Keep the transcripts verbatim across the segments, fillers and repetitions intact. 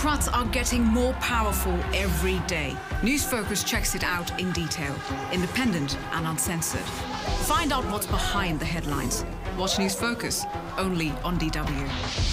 autocrats are getting more powerful every day. News Focus checks it out in detail, independent and uncensored. Find out what's behind the headlines. Watch News Focus, only on D W.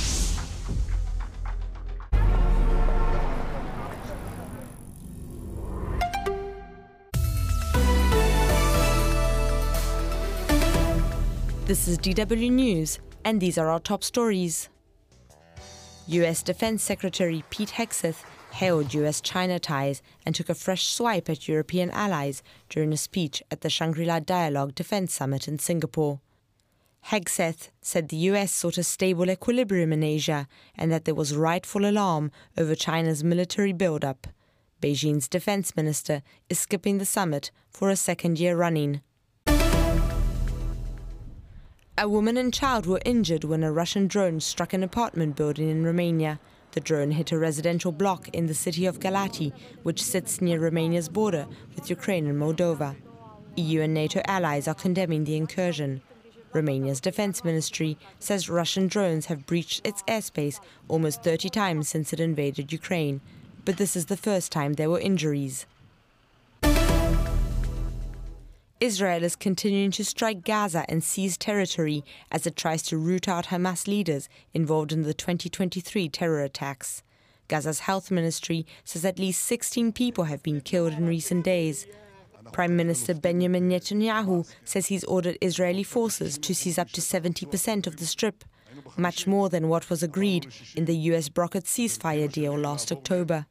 This is D W News, and these are our top stories. U S Defense Secretary Pete Hegseth hailed U S China ties and took a fresh swipe at European allies during a speech at the Shangri-La Dialogue Defense Summit in Singapore. Hegseth said the U S sought a stable equilibrium in Asia and that there was rightful alarm over China's military build-up. Beijing's defense minister is skipping the summit for a second year running. A woman and child were injured when a Russian drone struck an apartment building in Romania. The drone hit a residential block in the city of Galati, which sits near Romania's border with Ukraine and Moldova. E U and NATO allies are condemning the incursion. Romania's defense ministry says Russian drones have breached its airspace almost thirty times since it invaded Ukraine. But this is the first time there were injuries. Israel is continuing to strike Gaza and seize territory as it tries to root out Hamas leaders involved in the twenty twenty-three terror attacks. Gaza's health ministry says at least sixteen people have been killed in recent days. Prime Minister Benjamin Netanyahu says he's ordered Israeli forces to seize up to seventy percent of the Strip, much more than what was agreed in the U S-brokered ceasefire deal last October.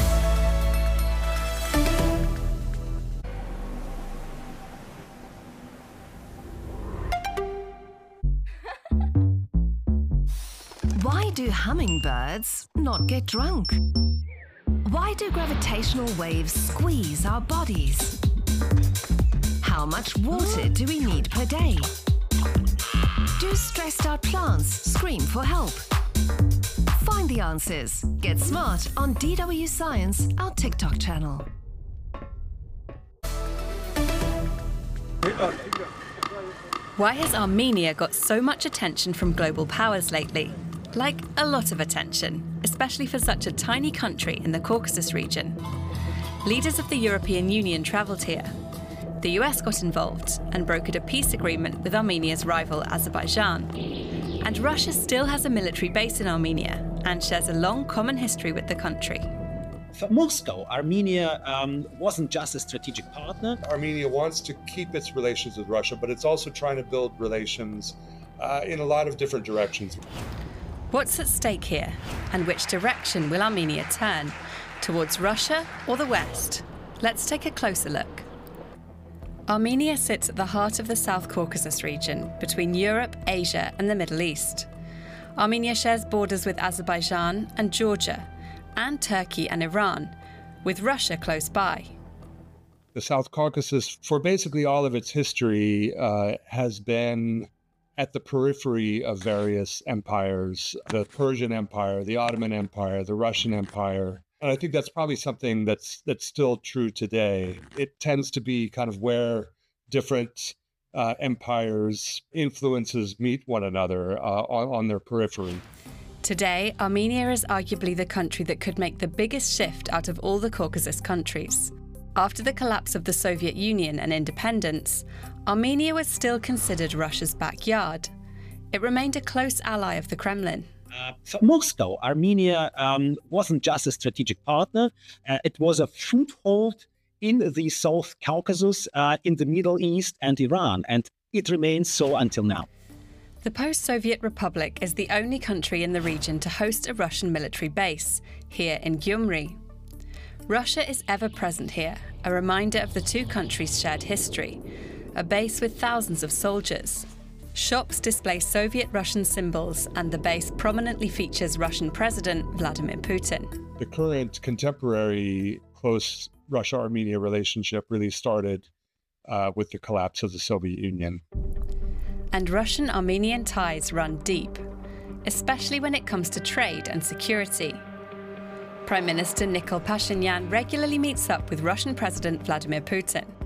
Why do hummingbirds not get drunk? Why do gravitational waves squeeze our bodies? How much water do we need per day? Do stressed out plants scream for help? Find the answers. Get smart on D W Science, our TikTok channel. Why has Armenia got so much attention from global powers lately? Like, a lot of attention, especially for such a tiny country in the Caucasus region. Leaders of the European Union travelled here. The U S got involved and brokered a peace agreement with Armenia's rival Azerbaijan. And Russia still has a military base in Armenia and shares a long common history with the country. For Moscow, Armenia um, wasn't just a strategic partner. Armenia wants to keep its relations with Russia, but it's also trying to build relations uh, in a lot of different directions. What's at stake here, and which direction will Armenia turn? Towards Russia or the West? Let's take a closer look. Armenia sits at the heart of the South Caucasus region, between Europe, Asia and the Middle East. Armenia shares borders with Azerbaijan and Georgia, and Turkey and Iran, with Russia close by. The South Caucasus, for basically all of its history, uh, has been at the periphery of various empires, the Persian Empire, the Ottoman Empire, the Russian Empire. And I think that's probably something that's that's still true today. It tends to be kind of where different uh, empires' influences meet one another uh, on, on their periphery. Today, Armenia is arguably the country that could make the biggest shift out of all the Caucasus countries. After the collapse of the Soviet Union and independence, Armenia was still considered Russia's backyard. It remained a close ally of the Kremlin. Uh, for Moscow, Armenia um, wasn't just a strategic partner, uh, it was a foothold in the South Caucasus, uh, in the Middle East and Iran, and it remains so until now. The post-Soviet Republic is the only country in the region to host a Russian military base, here in Gyumri. Russia is ever present here, a reminder of the two countries' shared history, a base with thousands of soldiers. Shops display Soviet-Russian symbols, and the base prominently features Russian President Vladimir Putin. The current contemporary close Russia-Armenia relationship really started uh, with the collapse of the Soviet Union. And Russian-Armenian ties run deep, especially when it comes to trade and security. Prime Minister Nikol Pashinyan regularly meets up with Russian President Vladimir Putin.